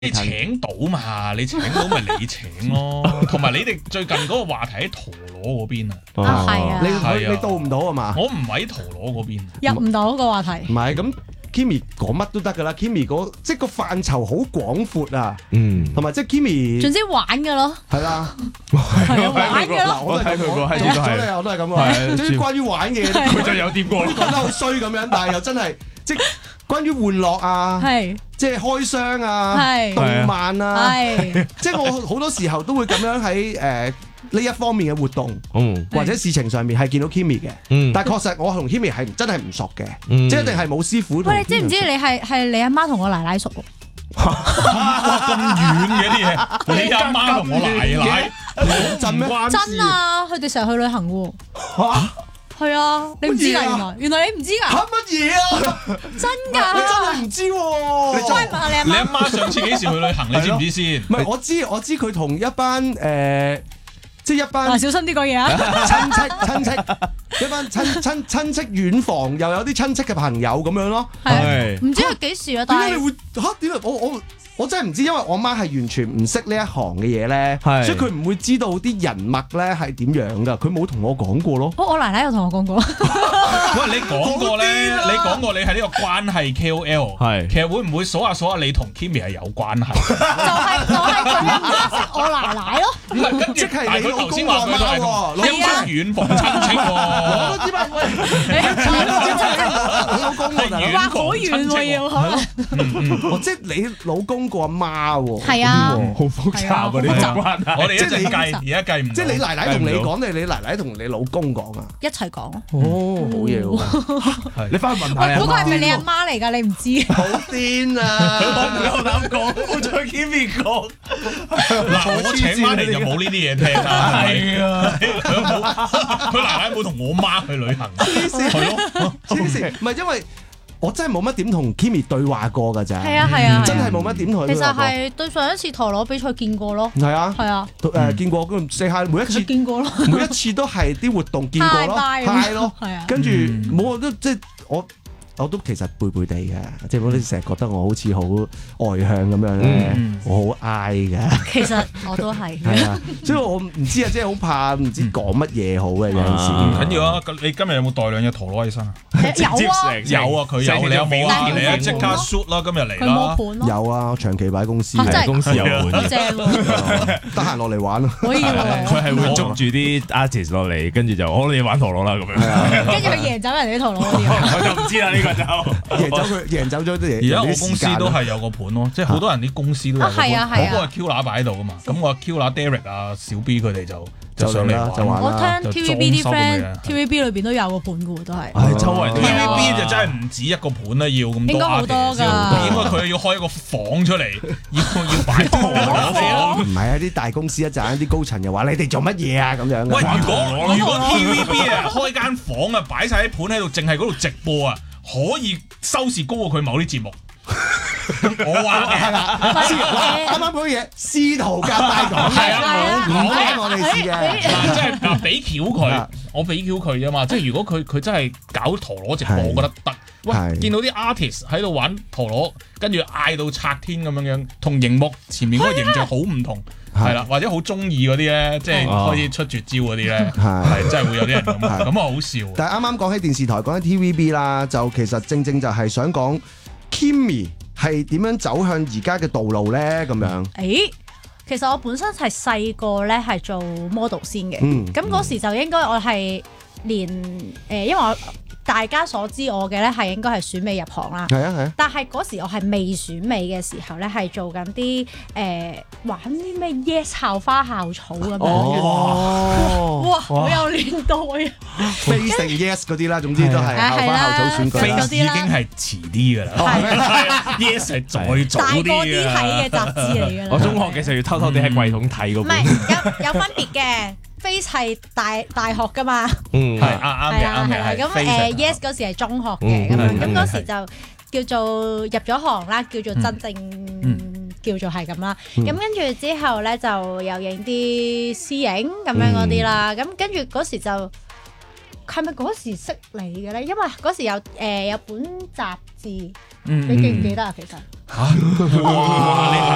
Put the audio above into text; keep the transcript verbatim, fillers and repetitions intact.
你請到嘛？你請到咪你請咯。同埋你哋最近嗰個話題喺陀螺嗰邊啊。 啊係啊， 你你到唔到啊嘛？ 我唔喺陀螺嗰邊， 入唔到個話題。 唔係咁 ，Kimi 講乜都得㗎啦。Kimi 嗰即係個範疇好廣闊啊。 嗯， 同埋即係 Kimi。 總之玩㗎咯。 係啦。 係啊，玩㗎咯。 我睇佢個喺度係， 我都係咁啊。總之關於玩嘅嘢， 佢就有掂過。 講得好衰咁樣，但係又真係即係關於玩樂啊。 係。 即係開箱啊，動漫啊，即係我好多時候都會咁樣喺誒呢一方面嘅活動，或者事情上面係見到 Kimi 嘅，但係確實我同 Kimi 係真係唔熟嘅，即係一定係冇師傅。 喂，你知唔知你係係你阿媽同我奶奶熟？ 哇，咁遠嘅啲嘢，你阿媽同我奶奶真咩？ 真啊，佢哋成日去旅行喎。係啊，你唔知㗎？原來原來你唔知㗎？ 嚇乜嘢啊？ 真㗎？ 你真係唔知喎！ 你再問下你阿媽。 你阿媽上次幾時去旅行？你知唔知先？ 唔係我知，我知佢同一班誒，即係一班。 小心啲講嘢啊！ 親戚親戚，一班親親親戚遠房，又有啲親戚嘅朋友咁樣咯。 係。唔知係幾時啊？ 點解你會嚇？點解我我？我真係唔知，因為我媽係完全唔識呢一行嘅嘢咧，所以佢唔會知道啲人脈咧係點樣噶，佢冇同我講過咯。 哦，我奶奶有同我講過。 喂，你講過咧，你講過你係呢個關係 K O L， 係其實會唔會數下數下你同 Kimi 係有關係？ 就係就係佢阿媽識我奶奶咯。 唔係，跟住即係你但係佢頭先話佢係同一班遠房親戚喎。 我都知乜喂，你都知你老公喎， 話好遠喎要可能。 哦，即係你老公個阿媽喎。 係啊， 好複雜啊呢個關係。 我哋一陣計，而家計唔到。 即係你奶奶同你講定你奶奶同你老公講啊？ 一齊講。 哦，好嘢喎！ 你翻去問下嗰個係咪你阿媽嚟㗎？你唔知？ 好癲啊！ 我唔夠膽講，我再 Kimi 講。 嗱，我請翻嚟就冇呢啲嘢聽啦。 係啊， 佢冇，佢奶奶冇同我媽去旅行。係咯， 黐線，唔係因為。我真係冇乜點同 Kimi 對話過㗎咋， 係啊係啊， 真係冇乜點同佢對話過。 其實係對上一次陀螺比賽見過咯， 係啊係啊， 誒見過，咁四下每一次見過咯， 每一次都係啲活動見過咯，派咯， 係啊， 跟住冇我都即係我。我都其實背背地嘅，即係我哋成日覺得我好似好外向咁樣咧，我好 I 嘅。 其實我都係。 係啊，所以我唔知啊，即係好怕唔知講乜嘢好嘅有陣時。 唔緊要啊，你今日有冇帶兩隻陀螺起身啊？ 有啊， 有啊，佢有，你有冇啊？你啊即刻 shoot 啦，今日嚟啦！ 有啊，長期擺公司， 公司有盤， 正喎， 得閒落嚟玩咯。 可以喎。 佢係會捉住啲 artist 落嚟，跟住就我哋玩陀螺啦咁樣。 跟住佢贏走人哋啲陀螺嗰啲。 我就唔知啦呢個。 贏走佢，贏走咗啲嘢。 而家我公司都係有個盤咯，即係好多人啲公司都有個盤。嗰個係 Q 拿擺喺度噶嘛，咁我 Q 拿 Derek 啊、小 B 佢哋就就上嚟玩。 我聽 T V B 啲 friend，T V B 裏邊都有個盤噶喎，都係。 係周圍 T V B 就真係唔止一個盤啦，要咁多。 應該好多㗎。 應該佢要開一個房出嚟，要要擺陀螺。 唔係啊，啲大公司一陣啲高層又話你哋做乜嘢啊咁樣。 喂，如果如果 T V B 啊開間房啊擺晒啲盤喺度，淨係嗰度直播啊，可以收視高過佢某啲節目。我話係啦，啱啱嗰嘢司徒夾帶講，係啊，唔關我哋事嘅。嗱，即係俾橋佢，我俾橋佢啫嘛。即係如果佢佢真係搞陀螺直播，我覺得得。喂，見到啲 artist 喺度玩陀螺，跟住嗌到拆天咁樣樣，同熒幕前面嗰個形象好唔同，係啦，或者好中意嗰啲咧，即係開始出絕招嗰啲咧，係真係會有啲人咁，咁啊好笑。 但係啱啱講起電視台，講起 T V B 啦，就其實正正就係想講 Kimi 係點樣走向而家嘅道路咧？咁樣。 誒，其實我本身係細個咧係做 model 先嘅，咁嗰時就應該我係連誒，因為我。大家所知我嘅咧係應該係選美入行啦， 係啊係啊。 但係嗰時我係未選美嘅時候咧，係做緊啲誒玩啲咩 Yes 校花校草咁樣嘅。 哦， 哇，好有年代啊 ！Face 定 Yes 嗰啲啦，總之都係校花校草選舉。 Face 已經係遲啲㗎啦，Yes 係再早啲嘅。大個啲睇嘅雜誌嚟㗎啦。 我中學嘅時候要偷偷地喺櫃桶睇嗰本。 唔係有有分別嘅。Face 係大大學噶嘛， 嗯係啱啱嘅啱嘅， 咁誒 Yes 嗰時係中學嘅咁樣，咁嗰時就叫做入咗行啦，叫做真正叫做係咁啦。咁跟住之後咧就又影啲私影咁樣嗰啲啦。咁跟住嗰時就係咪嗰時識你嘅咧？因為嗰時有誒有本雜誌，你記唔記得啊？其實嚇。